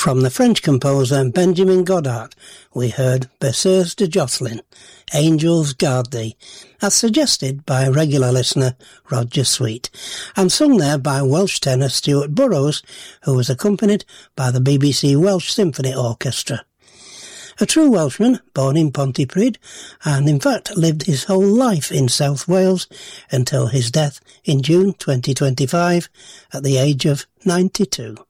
From the French composer Benjamin Godard, we heard Berceuse de Jocelyn, Angels Guard Thee, as suggested by regular listener Roger Sweet, and sung there by Welsh tenor Stuart Burrows, who was accompanied by the BBC Welsh Symphony Orchestra. A true Welshman, born in Pontypridd, and in fact lived his whole life in South Wales until his death in June 2025 at the age of 92.